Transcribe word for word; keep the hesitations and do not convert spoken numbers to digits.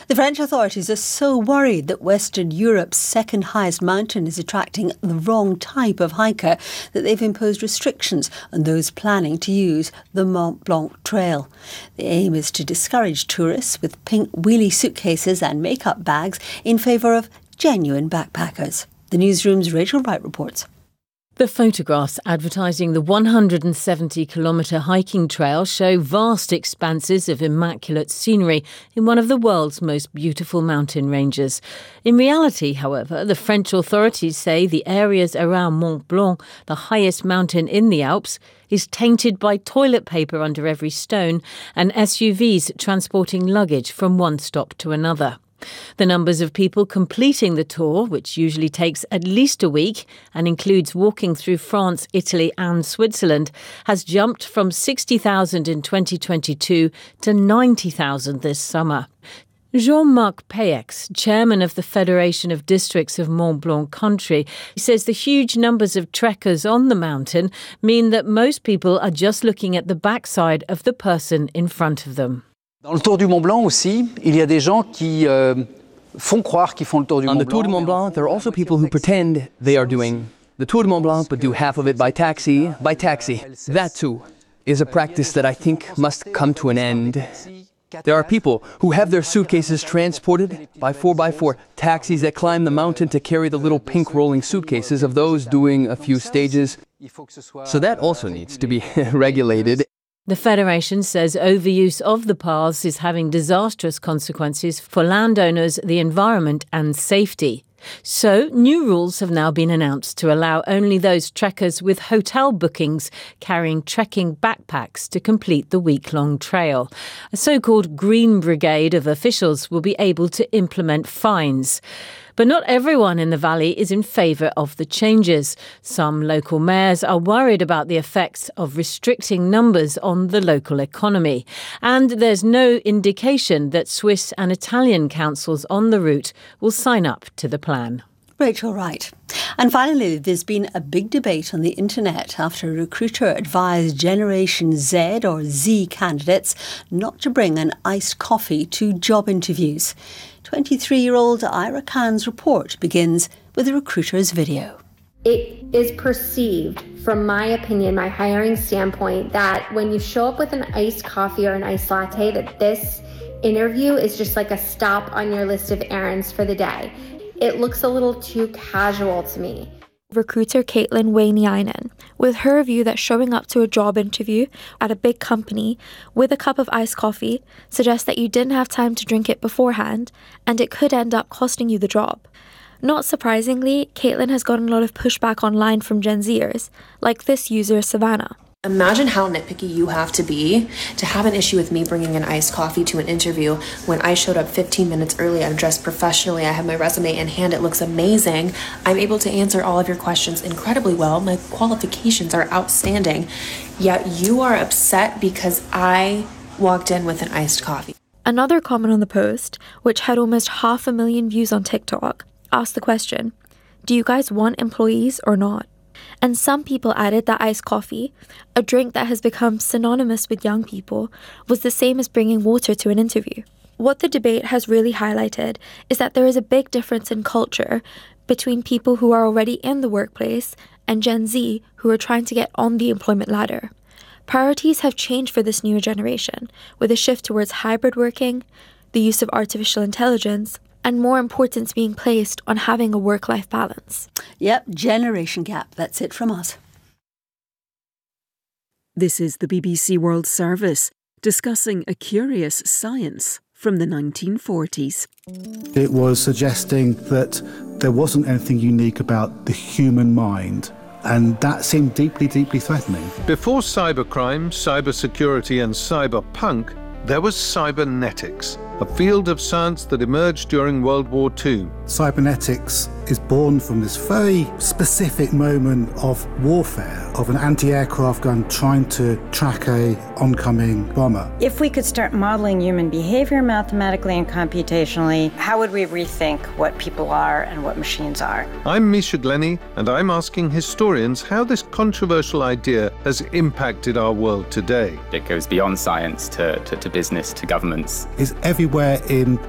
The French authorities are so worried that Western Europe's second highest mountain is attracting the wrong type of hiker that they've imposed restrictions on those planning to use the Mont Blanc Trail. The aim is to discourage tourists with pink wheelie suitcases and makeup bags in favour of genuine backpackers. The newsroom's Rachel Wright reports. The photographs advertising the one hundred seventy kilometre hiking trail show vast expanses of immaculate scenery in one of the world's most beautiful mountain ranges. In reality, however, the French authorities say the areas around Mont Blanc, the highest mountain in the Alps, is tainted by toilet paper under every stone and S U Vs transporting luggage from one stop to another. The numbers of people completing the tour, which usually takes at least a week and includes walking through France, Italy and Switzerland, has jumped from sixty thousand in twenty twenty-two to ninety thousand this summer. Jean-Marc Payex, chairman of the Federation of Districts of Mont Blanc Country, says the huge numbers of trekkers on the mountain mean that most people are just looking at the backside of the person in front of them. Dans le Tour du Mont Blanc aussi, il y a des gens qui euh, font croire qu'ils font le Tour du Mont Blanc. On the Tour du Mont Blanc, there are also people who pretend they are doing the Tour du Mont Blanc, but do half of it by taxi, by taxi. That too is a practice that I think must come to an end. There are people who have their suitcases transported by four by four, taxis that climb the mountain to carry the little pink rolling suitcases of those doing a few stages. So that also needs to be regulated. The Federation says overuse of the paths is having disastrous consequences for landowners, the environment and safety. So, new rules have now been announced to allow only those trekkers with hotel bookings carrying trekking backpacks to complete the week-long trail. A so-called Green Brigade of officials will be able to implement fines. But not everyone in the valley is in favour of the changes. Some local mayors are worried about the effects of restricting numbers on the local economy. And there's no indication that Swiss and Italian councils on the route will sign up to the plan. Rachel Wright. And finally, there's been a big debate on the internet after a recruiter advised Generation Z or Z candidates not to bring an iced coffee to job interviews. twenty-three-year-old Ira Khan's report begins with a recruiter's video. It is perceived, from my opinion, my hiring standpoint, that when you show up with an iced coffee or an iced latte, that this interview is just like a stop on your list of errands for the day. It looks a little too casual to me. Recruiter Caitlin Wainiainen, with her view that showing up to a job interview at a big company with a cup of iced coffee suggests that you didn't have time to drink it beforehand and it could end up costing you the job. Not surprisingly, Caitlin has gotten a lot of pushback online from Gen Zers, like this user Savannah. Imagine how nitpicky you have to be to have an issue with me bringing an iced coffee to an interview when I showed up fifteen minutes early. I'm dressed professionally. I have my resume in hand. It looks amazing. I'm able to answer all of your questions incredibly well. My qualifications are outstanding. Yet you are upset because I walked in with an iced coffee. Another comment on the post, which had almost half a million views on TikTok, asked the question, do you guys want employees or not? And some people added that iced coffee, a drink that has become synonymous with young people, was the same as bringing water to an interview. What the debate has really highlighted is that there is a big difference in culture between people who are already in the workplace and Gen Z who are trying to get on the employment ladder. Priorities have changed for this newer generation, with a shift towards hybrid working, the use of artificial intelligence, and more importance being placed on having a work-life balance. Yep, generation gap. That's it from us. This is the B B C World Service, discussing a curious science from the nineteen forties. It was suggesting that there wasn't anything unique about the human mind, and that seemed deeply, deeply threatening. Before cybercrime, cybersecurity and cyberpunk, there was cybernetics, a field of science that emerged during World War Two. Cybernetics is born from this very specific moment of warfare, of an anti-aircraft gun trying to track a oncoming bomber. If we could start modeling human behavior mathematically and computationally, how would we rethink what people are and what machines are? I'm Misha Glenny, and I'm asking historians how this controversial idea has impacted our world today. It goes beyond science to, to, to business, to governments. It's everywhere in